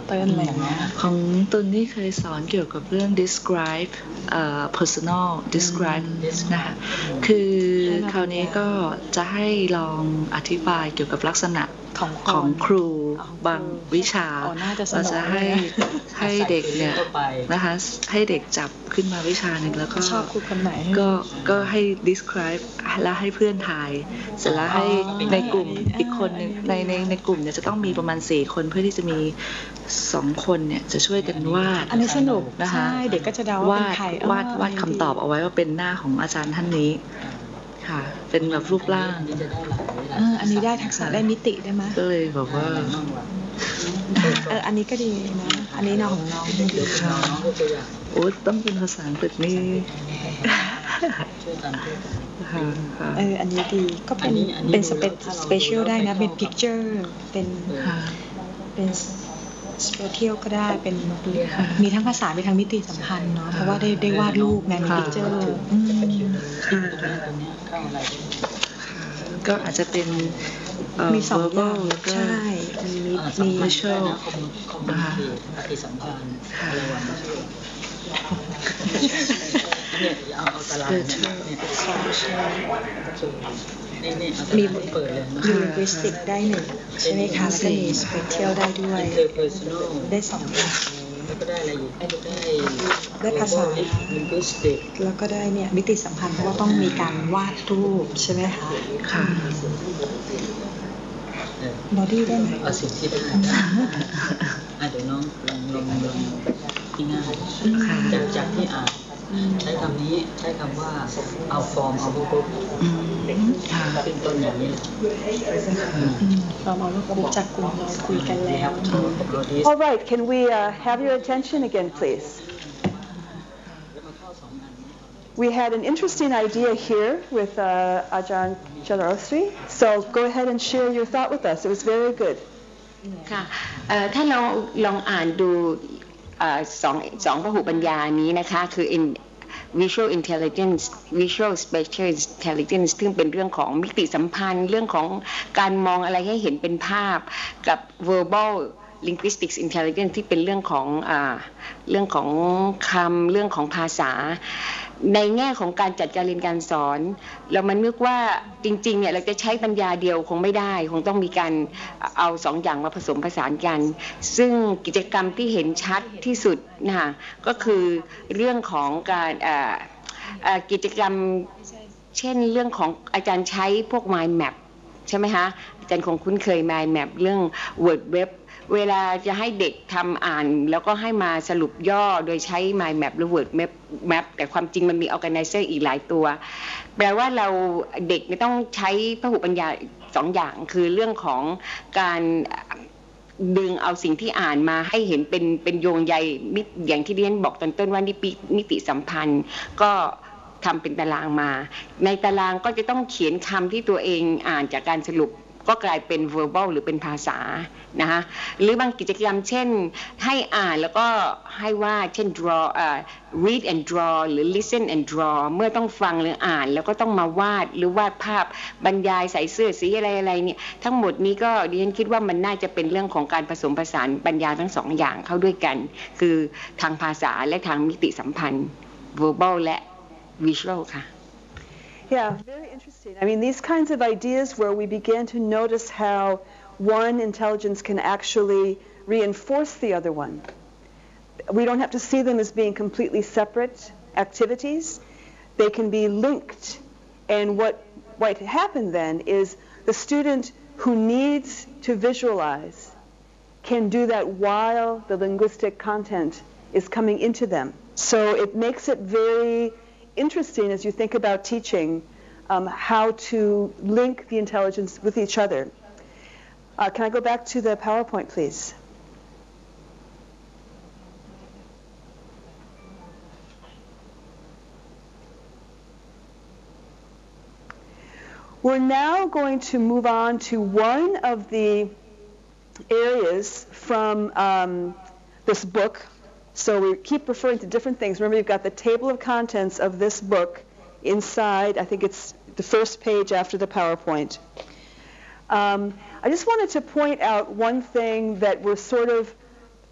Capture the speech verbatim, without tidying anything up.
เติ้ลอะไรอย่างเงี้ยของตุนนี่เคยสอนเกี่ยวกับเรื่อง describe เอ่อ personal describe นะคะคือคราวนี้ก็จะให้ลองอธิบายเกี่ยวกับลักษณะของครูบางวิชาเราจะให้ให้เด็กเนี่ยนะคะให้เด็กจับขึ้นมาวิชาหนึ่งแล้วก็ชอบครูคนไหนก็ก็ให้ describe แล้วให้เพื่อนทายเสร็จแล้วให้ในกลุ่มอีกคนนึงในในในกลุ่มเนี่ยจะต้องมีประมาณสี่คนเพื่อที่จะมีสองคนเนี่ยจะช่วยกันวาดอันนี้สนุกนะคะเด็กก็จะเดาว่าเป็นใครวาดวาดคำตอบเอาไว้ว่าเป็นหน้าของอาจารย์ท่านนี้ค่ะเป็นแบบรูปร่างอันนี้ได้ทักษะได้มิติได้ไหมก็เลยบอกว่าเอออันนี้ก็ดีนะอันนี้น้องของน้องค่ะโอ้ต้องเป็นภาษาอังกฤษนี่เอออันนี้ดีก็เป็นเป็นสเปสเปเชียลได้นะเป็นพิกเจอร์เป็นเป็นสเปเชียลก็ได้เป็นมีทั้งภาษามีทั้งมิติสัมพันธ์เนาะเพราะว่าได้ได้วาดรูปไงมีพิกเจอร์ก็อาจจะเป็นมีสองอย่างใช่มีมีมีโชว์นะคะเนี่ยเอาเอาตารางเนี่ยมีเปิดเลยมี linguistic ได้หนึ่งใช่ไหมคะแล้วก็มี spatial ได้ด้วยได้สองอย่างแล้วก็ได้อะไรอีกได้ได้ภาษา linguistic แล้วก็ได้เนี่ยมิติสัมพันธ์เพราะว่าต้องมีการวาดรูปใช่ไหมคะค่ะบอดี้ได้ไหมเอาสิ่งที่ได้เดี๋ยวน้องลองลองลองที่ง่ายจากจากที่อ่านใช้คำนี้ใช้คำว่าเอาฟอร์มเอารูปเป็นต้นอย่างนี้เราเอารูปจากกลุ่มเราคุยกันแล้ว All right, can we uh, have your attention again, please? We had an interesting idea here with uh, Ajahn Chalarosri, so go ahead and share your thought with us. It was very good. ค่ะถ้าเราลองอ่านดูสองสองพหุปัญญานี้นะคะคือ in visual intelligence visual spatial intelligence ซึ่งเป็นเรื่องของมิติสัมพันธ์เรื่องของการมองอะไรให้เห็นเป็นภาพกับ verbal linguistics intelligence ที่เป็นเรื่องของอ่าเรื่องของคำเรื่องของภาษาในแง่ของการจัดการเรียนการสอนเรามันนึกว่าจริงๆเนี่ยเราจะใช้ปัญญาเดียวคงไม่ได้คงต้องมีการเอาสองอย่างมาผสมผสานกันซึ่งกิจกรรมที่เห็นชัดที่สุดนะคะก็คือเรื่องของการกิจกรรมเช่นเรื่องของอาจารย์ใช้พวก mind map ใช่ไหมคะอาจารย์คงคุ้นเคย mind map เรื่อง word webเวลาจะให้เด็กทำอ่านแล้วก็ให้มาสรุปย่อโดยใช้ mind map หรือ word map แต่ความจริงมันมี organizer อีกหลายตัวแปลว่าเราเด็กไม่ต้องใช้พหุปัญญาสองอย่างคือเรื่องของการดึงเอาสิ่งที่อ่านมาให้เห็นเป็นเป็นโยงใยอย่างที่เรียนบอกตอนต้นว่านี่มิติสัมพันธ์ก็ทำเป็นตารางมาในตารางก็จะต้องเขียนคำที่ตัวเองอ่านจากการสรุปก็กลายเป็น verbal หรือเป็นภาษานะคะหรือบางกิจกรรมเช่นให้อ่านแล้วก็ให้วาดเช่น draw uh, read and draw หรือ listen and draw เมื่อต้องฟังหรืออ่านแล้วก็ต้องมาวาดหรือวาดภาพบรรยายใส่เสื้อสีอะไรอะไรเนี่ยทั้งหมดนี้ก็ดิฉันคิดว่ามันน่าจะเป็นเรื่องของการผสมผสานปัญญาทั้งสองอย่างเข้าด้วยกันคือทางภาษาและทางมิติสัมพันธ์ verbal และ visual ค่ะ Yeah, very interesting. I mean, these kinds of ideas where we begin to notice how one intelligence can actually reinforce the other one. We don't have to see them as being completely separate activities. They can be linked. And what might happen then is the student who needs to visualize can do that while the linguistic content is coming into them. So it makes it very interesting as you think about teaching um, how to link the intelligence with each other. Uh, can I go back to the PowerPoint, please? We're now going to move on to one of the areas from um, this book. So we keep referring to different things. Remember, you've got the table of contents of this book inside. I think it's the first page after the PowerPoint. Um, I just wanted to point out one thing that we're sort of